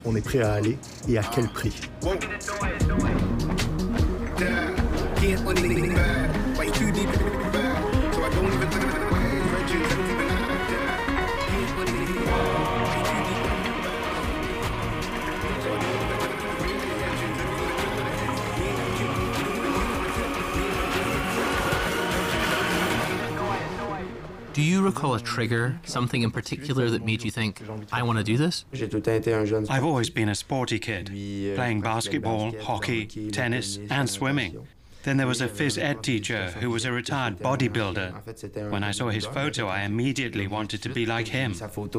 On est prêt à aller et à quel prix? Do you recall a trigger, something in particular that made you think, I want to do this? I've always been a sporty kid, playing basketball, hockey, tennis, and swimming. Then there was a phys ed teacher who was a retired bodybuilder. When I saw his photo, I immediately wanted to be like him.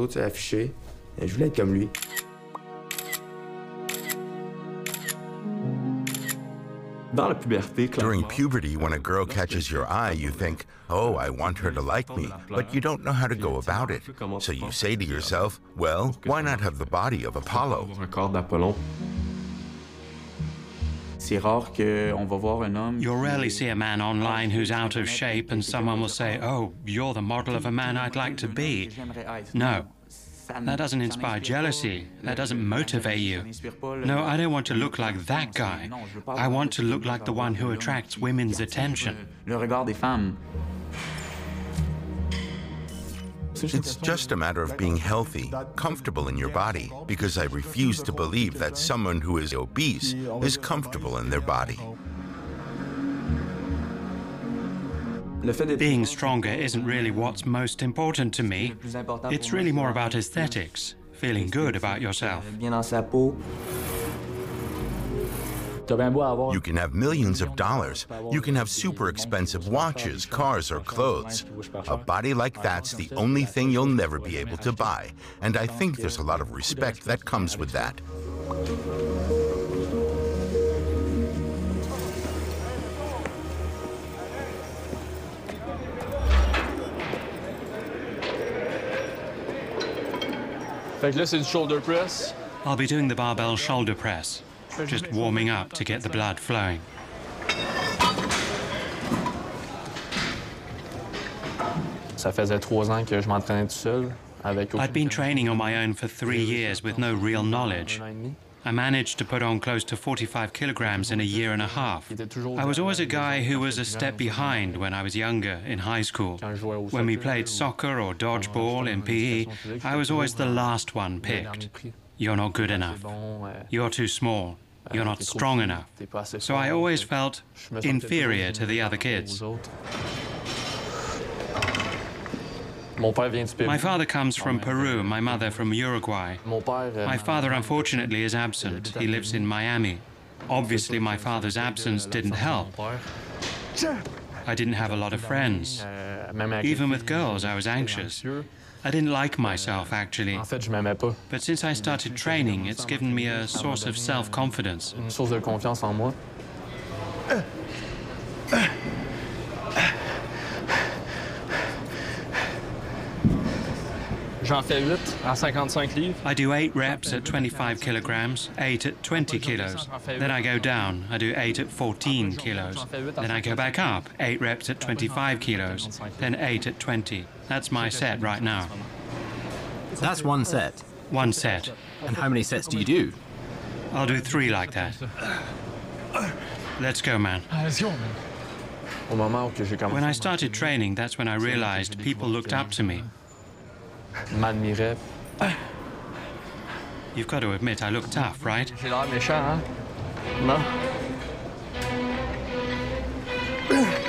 During puberty, when a girl catches your eye, you think, oh, I want her to like me, but you don't know how to go about it. So you say to yourself, well, why not have the body of Apollo? You'll rarely see a man online who's out of shape and someone will say, oh, you're the model of a man I'd like to be. No. That doesn't inspire jealousy. That doesn't motivate you. No, I don't want to look like that guy. I want to look like the one who attracts women's attention. It's just a matter of being healthy, comfortable in your body, because I refuse to believe that someone who is obese is comfortable in their body. Being stronger isn't really what's most important to me. It's really more about aesthetics, feeling good about yourself. You can have millions of dollars. You can have super expensive watches, cars, or clothes. A body like that's the only thing you'll never be able to buy. And I think there's a lot of respect that comes with that. I'll be doing the barbell shoulder press, just warming up to get the blood flowing. I'd been training on my own for 3 years with no real knowledge. I managed to put on close to 45 kilograms in a year and a half. I was always a guy who was a step behind when I was younger, in high school. When we played soccer or dodgeball in PE, I was always the last one picked. You're not good enough. You're too small. You're not strong enough. So I always felt inferior to the other kids. My father comes from Peru, my mother from Uruguay. My father, unfortunately, is absent. He lives in Miami. Obviously, my father's absence didn't help. I didn't have a lot of friends. Even with girls, I was anxious. I didn't like myself, actually. But since I started training, it's given me a source of self-confidence. I do 8 reps at 25 kilograms, 8 at 20 kilos. Then I go down. I do 8 at 14 kilos. Then I go back up, 8 reps at 25 kilos, then 8 at 20. That's my set right now. That's one set. One set. And how many sets do you do? I'll do 3 like that. Let's go, man. When I started training, that's when I realized people looked up to me. You've got to admit, I look tough, right? Non?